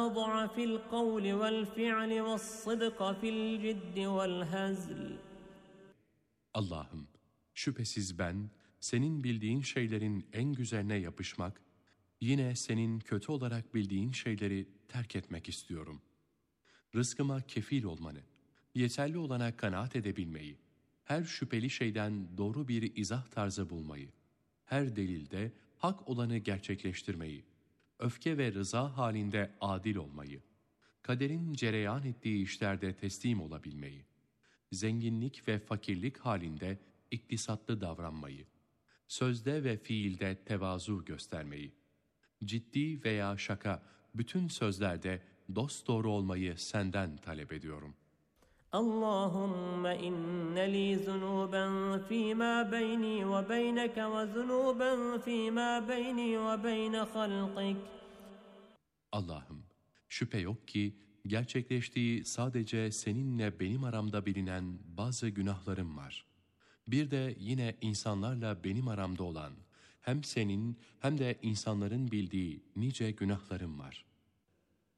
والتواضع في القول والفعل والصدق في الجد والهزل. Allah'ım, şüphesiz ben senin bildiğin şeylerin en güzeline yapışmak, yine senin kötü olarak bildiğin şeyleri terk etmek istiyorum. Rızkıma kefil olmanı, yeterli olana kanaat edebilmeyi, her şüpheli şeyden doğru bir izah tarzı bulmayı, her delilde hak olanı gerçekleştirmeyi, öfke ve rıza halinde adil olmayı, kaderin cereyan ettiği işlerde teslim olabilmeyi, zenginlik ve fakirlik halinde iktisatlı davranmayı, sözde ve fiilde tevazu göstermeyi, ciddi veya şaka bütün sözlerde dosdoğru olmayı senden talep ediyorum. Allahümme inne li zunuben fîmâ beyni ve beyneke ve zunuben fîmâ beyni ve beyne halqik. Allah'ım, şüphe yok ki gerçekleştiği sadece seninle benim aramda bilinen bazı günahlarım var. Bir de yine insanlarla benim aramda olan hem senin hem de insanların bildiği nice günahlarım var.